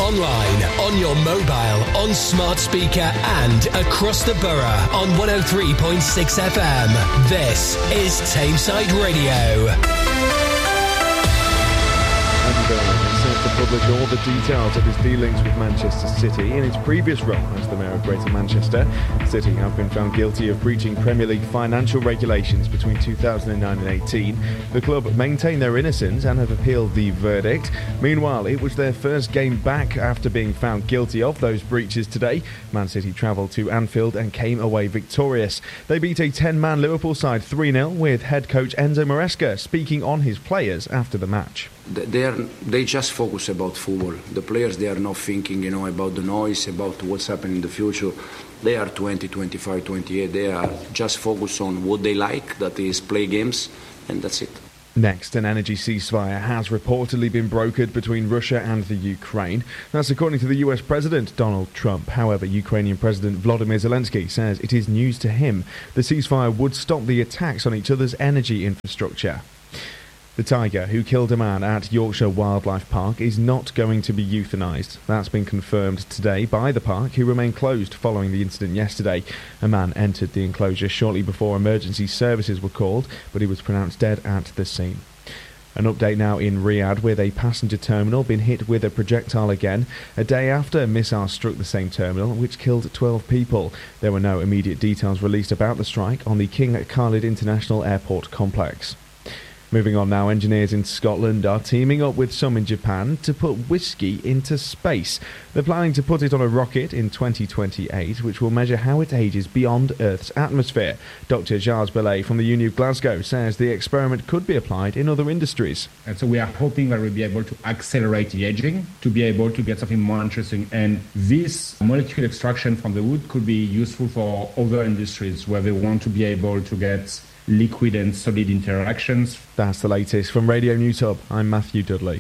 online, on your mobile, on smart speaker and across the borough on 103.6 FM. This is Tameside Radio. Sent the public all the details of his dealings with Manchester City in his previous role as the Mayor of Greater Manchester. City have been found guilty of breaching Premier League financial regulations between 2009 and 18. The club maintain their innocence and have appealed the verdict. Meanwhile, it was their first game back after being found guilty of those breaches today. Man City travelled to Anfield and came away victorious. They beat a 10-man Liverpool side 3-0 with head coach Enzo Maresca speaking on his players after the match. They just focus about football. The players, they are not thinking, about the noise, about what's happening in the future. They are 20, 25, 28. They are just focused on what they like, that is play games, and that's it. Next, an energy ceasefire has reportedly been brokered between Russia and the Ukraine. That's according to the US President Donald Trump. However, Ukrainian President Volodymyr Zelensky says it is news to him. The ceasefire would stop the attacks on each other's energy infrastructure. The tiger who killed a man at Yorkshire Wildlife Park is not going to be euthanised. That's been confirmed today by the park, who remained closed following the incident yesterday. A man entered the enclosure shortly before emergency services were called, but he was pronounced dead at the scene. An update now in Riyadh, with a passenger terminal been hit with a projectile again, a day after missiles struck the same terminal, which killed 12 people. There were no immediate details released about the strike on the King Khalid International Airport complex. Moving on now, engineers in Scotland are teaming up with some in Japan to put whiskey into space. They're planning to put it on a rocket in 2028, which will measure how it ages beyond Earth's atmosphere. Dr. Giles Belay from the Uni of Glasgow says the experiment could be applied in other industries. And so we are hoping that we'll be able to accelerate the aging, to be able to get something more interesting. And this molecule extraction from the wood could be useful for other industries where they want to be able to get liquid and solid interactions. That's the latest from Radio News Hub. I'm Matthew Dudley.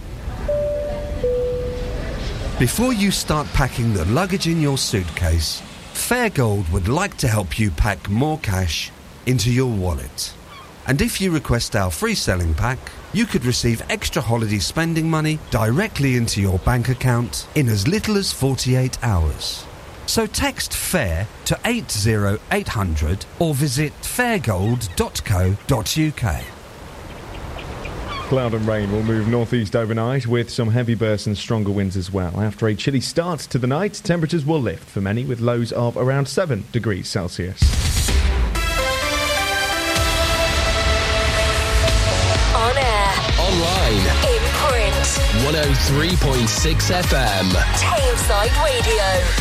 Before you start packing the luggage in your suitcase, Fairgold would like to help you pack more cash into your wallet. And if you request our free selling pack, you could receive extra holiday spending money directly into your bank account in as little as 48 hours. So text FAIR to 80800 or visit fairgold.co.uk. Cloud and rain will move northeast overnight with some heavy bursts and stronger winds as well. After a chilly start to the night, temperatures will lift for many with lows of around 7 degrees Celsius. On air. Online. In print. 103.6 FM. Tameside Radio.